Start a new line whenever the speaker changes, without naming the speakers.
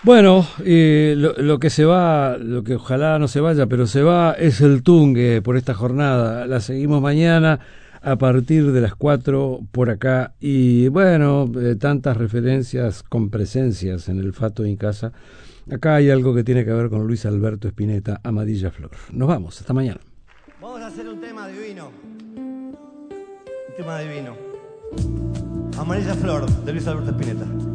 Bueno, lo que se va, lo que ojalá no se vaya, pero se va, es el Tungue por esta jornada. La seguimos mañana a partir de las 4 por acá. Y bueno, tantas referencias con presencias en el Fato en casa. Acá hay algo que tiene que ver con Luis Alberto Spinetta, Amarilla Flor. Nos vamos, hasta mañana.
Vamos a hacer un tema divino. Un tema divino. Amarilla Flor, de Luis Alberto Spinetta.